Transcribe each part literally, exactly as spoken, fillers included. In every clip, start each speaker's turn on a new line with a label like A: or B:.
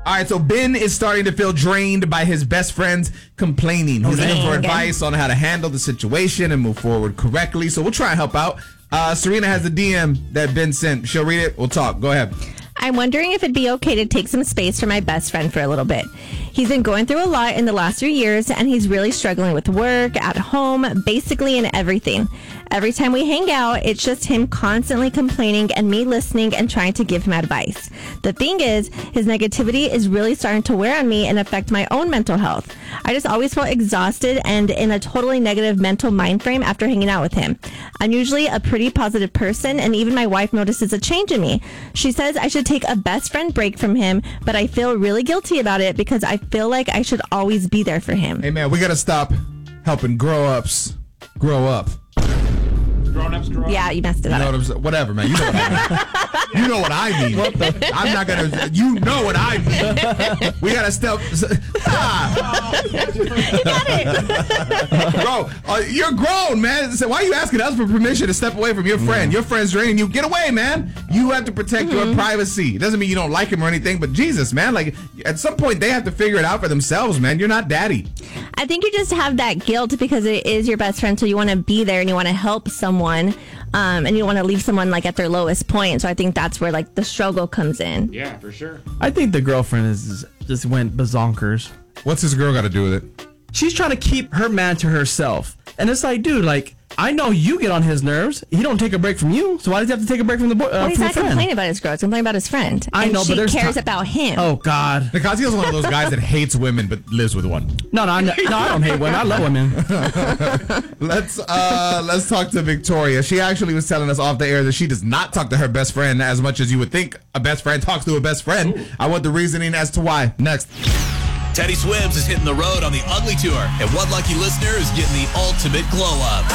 A: All right, so Ben is starting to feel drained by his best friends complaining. He's looking for advice on how to handle the situation and move forward correctly. So we'll try and help out. Uh, Serena has a D M that Ben sent. She'll read it. We'll talk. Go ahead.
B: I'm wondering if it'd be okay to take some space from my best friend for a little bit. He's been going through a lot in the last few years, and he's really struggling with work, at home, basically in everything. Every time we hang out, it's just him constantly complaining and me listening and trying to give him advice. The thing is, his negativity is really starting to wear on me and affect my own mental health. I just always felt exhausted and in a totally negative mental mind frame after hanging out with him. I'm usually a pretty positive person, and even my wife notices a change in me. She says I should take a best friend break from him, but I feel really guilty about it because I feel like I should always be there for him.
A: Hey, man, we got to stop helping grow-ups grow up.
C: Grown-ups grow up?
B: Yeah, you messed it
A: you
B: up.
A: Know what I'm saying? Whatever, man. You know what I mean. You know what I mean. What the? I'm not going to... You know what I mean. We got to step... Ah.
B: You got it.
A: Bro, uh, you're grown, man. So why are you asking us for permission to step away from your friend? Your friend's draining you. Get away, man. You have to protect mm-hmm. your privacy. It doesn't mean you don't like him or anything, but Jesus, man, like at some point they have to figure it out for themselves, man. You're not daddy.
B: I think you just have that guilt because it is your best friend, so you want to be there and you want to help someone, um, and you want to leave someone like at their lowest point. So I think that's where like the struggle comes in.
C: Yeah, for sure.
D: I think the girlfriend is just went bazonkers.
A: What's this girl got to do with it?
D: She's trying to keep her man to herself. And it's like, dude, like, I know you get on his nerves. He don't take a break from you. So why does he have to take a break from the boy? Uh,
B: well, he's
D: from
B: not
D: the friend?
B: complaining about his girl. He's complaining about his friend.
D: I
B: and
D: know,
B: she
D: but there's
B: cares
D: t-
B: about him.
D: Oh, God.
A: Nicasio's one of those guys that hates women but lives with one.
D: No, no, I, no, I don't hate women. I love women.
A: let's uh, let's talk to Victoria. She actually was telling us off the air that she does not talk to her best friend as much as you would think a best friend talks to a best friend. Ooh. I want the reasoning as to why. Next.
E: Teddy Swims is hitting the road on the Ugly Tour, and one lucky listener is getting the ultimate glow-up.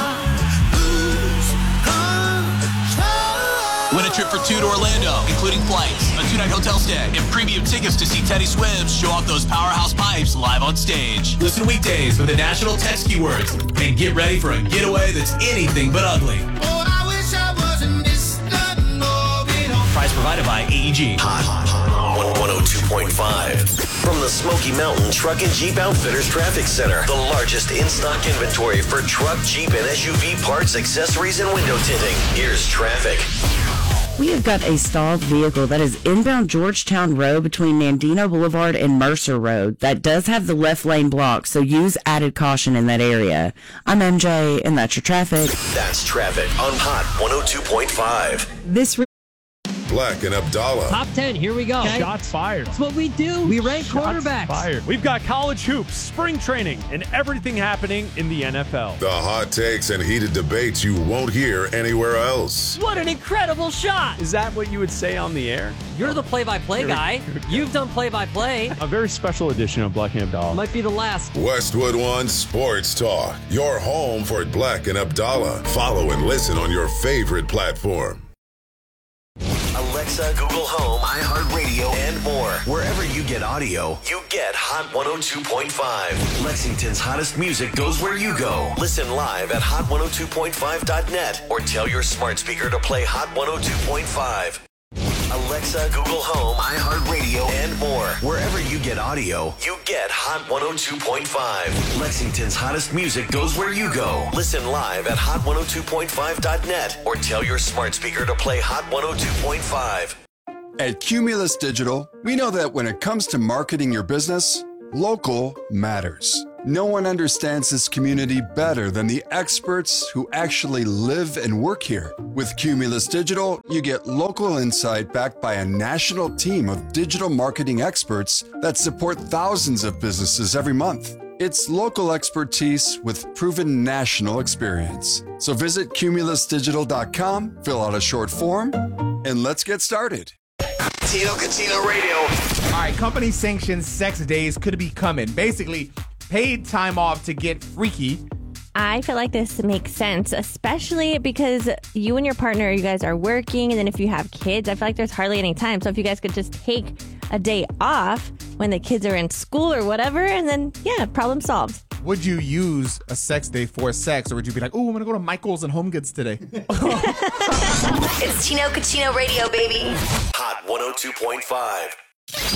E: Win a trip for two to Orlando, including flights, a two-night hotel stay, and premium tickets to see Teddy Swims show off those powerhouse pipes live on stage. Listen weekdays with the national text keywords, and get ready for a getaway that's anything but ugly.
F: Oh, I wish I wasn't this more.
E: Prize provided by A E G.
G: Hot, hot, hot. one oh two point five. From the Smoky Mountain Truck and Jeep Outfitters Traffic Center, the largest in-stock inventory for truck, Jeep, and S U V parts, accessories, and window tinting. Here's traffic.
H: We have got a stalled vehicle that is inbound Georgetown Road between Nandino Boulevard and Mercer Road that does have the left lane blocked, so use added caution in that area. I'm M J, and that's your traffic.
G: That's traffic on Hot one oh two point five.
H: This
I: Black and Abdallah.
J: Top ten, here we go.
K: Okay. Shots fired.
J: That's what we do. We rank
K: Shots
J: quarterbacks.
K: Fired. We've got college hoops, spring training, and everything happening in the N F L.
I: The hot takes and heated debates you won't hear anywhere else.
J: What an incredible shot.
K: Is that what you would say on the air?
J: You're the play-by-play guy. You've done play-by-play.
K: A very special edition of Black and Abdallah.
J: Might be the last.
I: Westwood One Sports Talk. Your home for Black and Abdallah. Follow and listen on your favorite platform.
G: Alexa, Google Home, iHeartRadio, and more. Wherever you get audio, you get Hot one oh two point five. Lexington's hottest music goes where you go. Listen live at hot one oh two point five dot net or tell your smart speaker to play Hot one oh two point five. Alexa, Google Home, iHeartRadio, and more. Wherever you get audio, you get Hot one oh two point five. Lexington's hottest music goes where you go. Listen live at hot one oh two point five dot net or tell your smart speaker to play Hot one oh two point five.
L: At Cumulus Digital, we know that when it comes to marketing your business, local matters. No one understands this community better than the experts who actually live and work here. With Cumulus Digital, you get local insight backed by a national team of digital marketing experts that support thousands of businesses every month. It's local expertise with proven national experience. So visit cumulus digital dot com, fill out a short form, and let's get started.
G: Tino Catino Radio.
A: All right, company sanctioned sex days could be coming. Basically, paid time off to get freaky.
B: I feel like this makes sense, especially because you and your partner, you guys are working, and then if you have kids, I feel like there's hardly any time. So if you guys could just take a day off when the kids are in school or whatever, and then, yeah, problem solved.
A: Would you use a sex day for sex, or would you be like, oh, I'm going to go to Michael's and Home Goods today?
M: It's Tino Catino Radio, baby.
G: Hot one oh two point five.
F: Okay.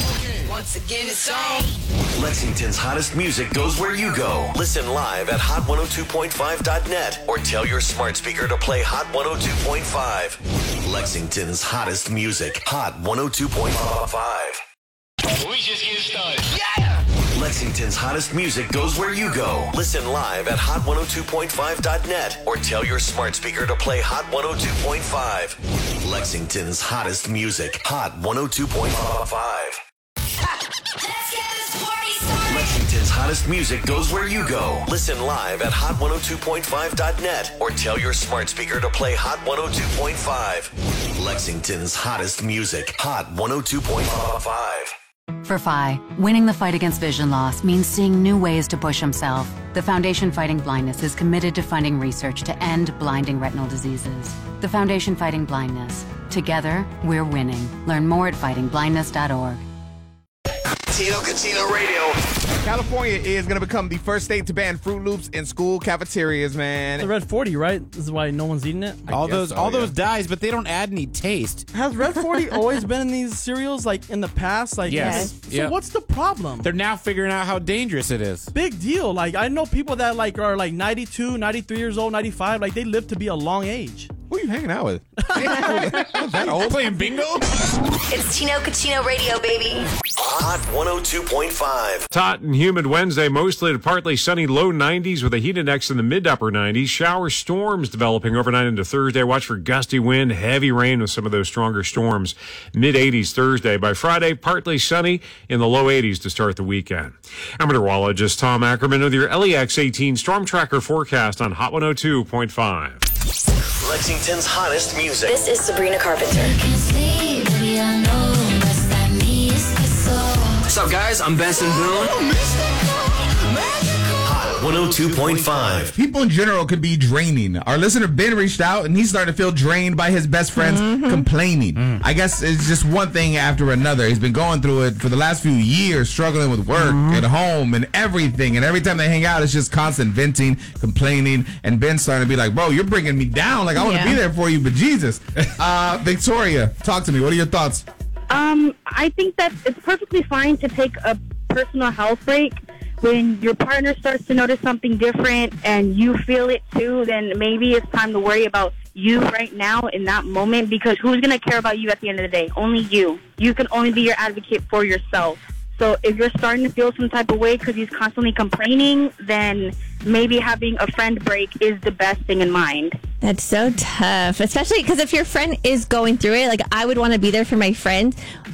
F: Once again, it's on.
G: Lexington's hottest music goes where you go. Listen live at hot one oh two point five dot net or tell your smart speaker to play Hot one oh two point five. Lexington's hottest music. Hot one oh two point five.
F: We just getting started. Yeah!
G: Lexington's hottest music goes where you go. Listen live at hot one oh two point five dot net or tell your smart speaker to play Hot one oh two point five. Lexington's hottest music. Hot one oh two point five.
F: Let's get this party started.
G: Lexington's hottest music goes where you go. Listen live at hot one oh two point five dot net or tell your smart speaker to play Hot one oh two point five. Lexington's hottest music. Hot one oh two point five.
M: For Phi, winning the fight against vision loss means seeing new ways to push himself. The Foundation Fighting Blindness is committed to funding research to end blinding retinal diseases. The Foundation Fighting Blindness. Together, we're winning. Learn more at fighting blindness dot org.
G: Tino Cucino Radio.
A: California is going to become the first state to ban Fruit Loops in school cafeterias, man.
D: The Red forty, right? This is why no one's eating it.
N: All
A: guess
N: those,
A: so,
N: all
A: yeah.
N: those dyes, but they don't add any taste.
D: Has Red forty always been in these cereals, like in the past? Like,
N: Yes.
D: So
N: Yep.
D: what's the problem?
N: They're now figuring out how dangerous it is.
D: Big deal. Like, I know people that like are like ninety-two, ninety-three years old, ninety-five. Like, they live to be a long age.
A: Who are you hanging out with? That old
N: playing bingo?
O: It's Tino Cucino Radio, baby.
G: Hot one oh two point five.
P: Hot and humid Wednesday, mostly to partly sunny, low nineties with a heat index in the mid to upper nineties. Shower storms developing overnight into Thursday. Watch for gusty wind, heavy rain with some of those stronger storms. mid eighties Thursday. By Friday, partly sunny in the low eighties to start the weekend. I'm meteorologist Tom Ackerman with your L E X eighteen Storm Tracker forecast on Hot one oh two point five.
G: Lexington's hottest music.
O: This is Sabrina Carpenter.
Q: What's up, guys? I'm Benson Boone.
G: Hot one oh two point five.
A: People in general could be draining. Our listener Ben reached out and he's starting to feel drained by his best friends complaining.
N: Mm.
A: I guess it's just one thing after another. He's been going through it for the last few years, struggling with work at home and everything. And every time they hang out, it's just constant venting, complaining. And Ben's starting to be like, bro, you're bringing me down. Like, I want to
B: Yeah.
A: be there for you, but Jesus. Uh, Victoria, talk to me. What are your thoughts?
R: Um, I think that it's perfectly fine to take a personal health break. When your partner starts to notice something different and you feel it too, then maybe it's time to worry about you right now in that moment, because who's going to care about you at the end of the day? Only you. You can only be your advocate for yourself. So if you're starting to feel some type of way because he's constantly complaining, then maybe having a friend break is the best thing in mind.
B: That's so tough, especially because if your friend is going through it, like I would want to be there for my friend.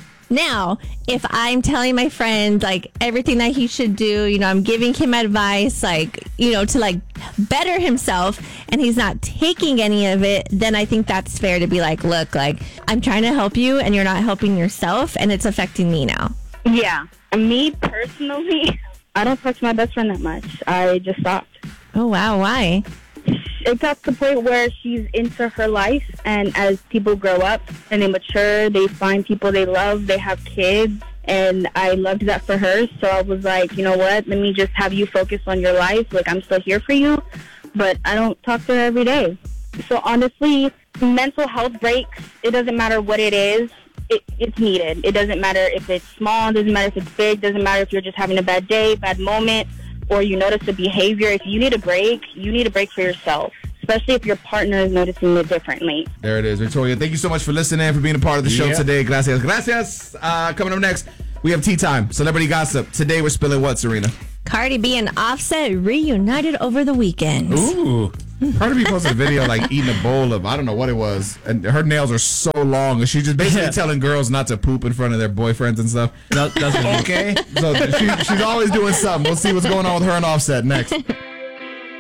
B: Now, if I'm telling my friend like everything that he should do, you know, I'm giving him advice, like, you know, to like better himself, and he's not taking any of it, then I think that's fair to be like, look, like I'm trying to help you and you're not helping yourself and it's affecting me now.
R: Yeah. Me personally, I don't talk to my best friend that much. I just stopped.
B: Oh, wow. Why?
R: It got to the point where she's into her life, and as people grow up and they mature, they find people they love, they have kids, and I loved that for her. So I was like, you know what, let me just have you focus on your life. Like, I'm still here for you, but I don't talk to her every day. So honestly, mental health breaks, it doesn't matter what it is, it, it's needed. It doesn't matter if it's small, it doesn't matter if it's big, doesn't matter if you're just having a bad day, bad moment, or you notice a behavior. If you need a break, you need a break for yourself, especially if your partner is noticing it differently.
A: There it is, Victoria. Thank you so much for listening, for being a part of the show
N: Yeah.
A: today. Gracias. Gracias. Uh, coming up next, we have Tea Time, Celebrity Gossip. Today we're spilling what, Serena?
B: Cardi B and Offset reunited over the weekend.
A: Ooh. Cardi B posted a video like eating a bowl of, I don't know what it was, and her nails are so long, and she's just basically
D: Yeah.
A: telling girls not to poop in front of their boyfriends and stuff.
D: That, that's what
A: Okay. So she, she's always doing something. We'll see what's going on with her and Offset next.